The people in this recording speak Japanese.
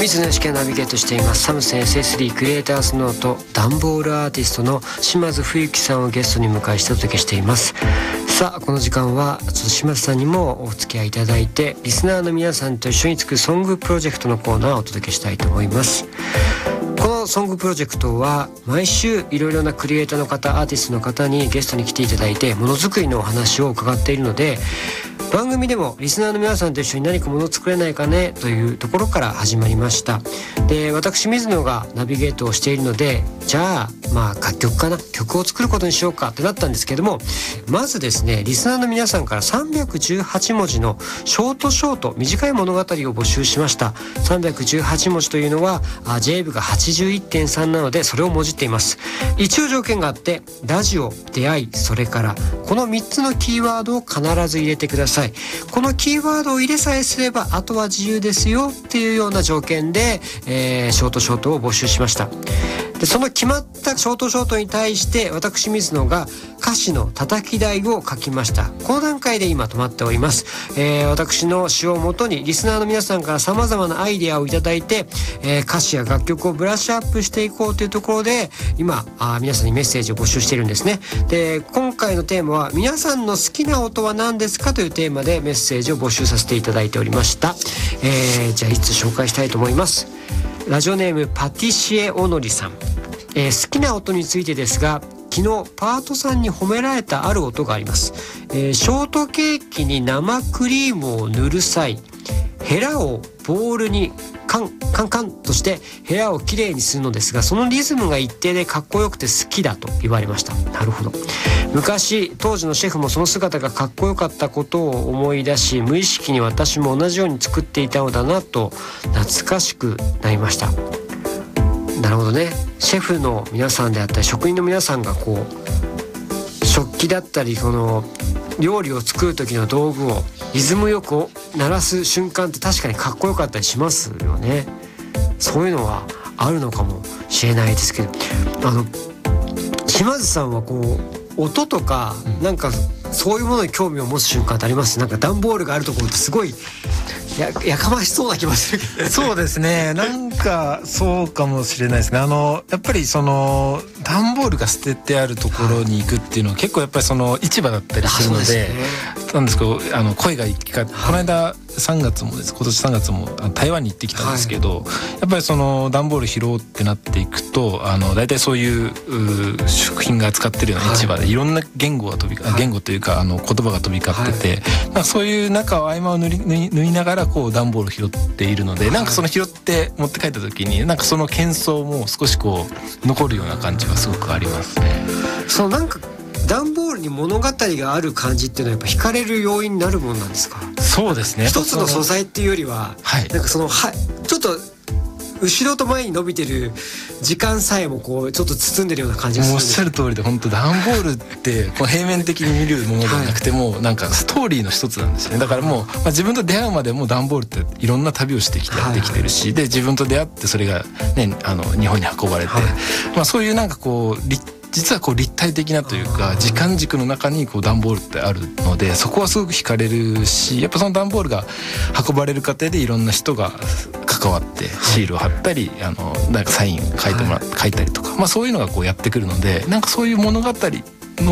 水野由紀がナビゲートしていますサムスン SS3 クリエイターズノート段ボールアーティストの島津冬樹さんをゲストに迎えしてお届けしています。さあこの時間はちょっと島津さんにもお付き合いいただいてリスナーの皆さんと一緒に作るソングプロジェクトのコーナーをお届けしたいと思います。このソングプロジェクトは毎週いろいろなクリエイターの方アーティストの方にゲストに来ていただいてものづくりのお話を伺っているので、番組でもリスナーの皆さんと一緒に何かものを作れないかねというところから始まりました。で私水野がナビゲートをしているのでじゃあ楽曲かな曲を作ることにしようかってなったんですけども、まずですねリスナーの皆さんから318文字のショート短い物語を募集しました。318文字というのはJ 部が 81.3 なのでそれをもじっています。一応条件があってラジオ、出会い、それからこの3つのキーワードを必ず入れてください。このキーワードを入れさえすればあとは自由ですよっていうような条件で、ショートを募集しました。でその決まったショートに対して私水野が歌詞の叩き台を書きました。この段階で今止まっております。私の詩をもとにリスナーの皆さんから様々なアイデアをいただいて、歌詞や楽曲をブラッシュアップしていこうというところで今皆さんにメッセージを募集しているんですね。で今回のテーマは皆さんの好きな音は何ですかというテーマでメッセージを募集させていただいておりました。じゃあいつ紹介したいと思います。ラジオネームパティシエおのりさん、好きな音についてですが昨日パートさんに褒められたある音があります。ショートケーキに生クリームを塗る際ヘラをボウルにカンとして部屋をきれいにするのですがそのリズムが一定でかっこよくて好きだと言われました。なるほど。昔当時のシェフもその姿がかっこよかったことを思い出し無意識に私も同じように作っていたのだなと懐かしくなりました。なるほどね。シェフの皆さんであったり職人の皆さんがこう食器だったりこの料理を作る時の道具をリズムよく鳴らす瞬間って確かにかっこよかったりしますよね。そういうのはあるのかもしれないですけど、島津さんはこう音とかなんかそういうものに興味を持つ瞬間ってあります？なんか段ボールがあるところってすごいやかましそうな気もするけどそうですね、なんかそうかもしれないですね。やっぱりその段ボールが捨ててあるところに行くっていうのは結構やっぱりその市場だったりするので、なんですけど声が行き交って、この間3月もです今年3月も台湾に行ってきたんですけど、やっぱりその段ボール拾おうってなっていくと大体そういう食品が扱ってるような市場でいろんな言語というか言葉が飛び交ってて、なんかそういう中を合間を縫いながらこう段ボールを拾っているので、なんかその拾って持って帰った時になんかその喧騒も少しこう残るような感じがすごくありますね。 そうなんか段ボールに物語がある感じっていうのはやっぱ惹かれる要因になるものなんですか？ そうですね。 一つの素材っていうよりは、なんかちょっと後ろと前に伸びてる時間さえもこうちょっと包んでるような感じがする。 おっしゃる通りで本当段ボールってこう平面的に見るものではなくてもなんかストーリーの一つなんですよね。だからもう、自分と出会うまでも段ボールっていろんな旅をしてきてやってきてるし、で自分と出会ってそれがね日本に運ばれて、そういうなんかこう実はこう立体的なというか時間軸の中にこう段ボールってあるので、そこはすごく惹かれるし、やっぱその段ボールが運ばれる過程でいろんな人が関わってシールを貼ったりなんかサイン書いたりとか、そういうのがこうやってくるので、なんかそういう物語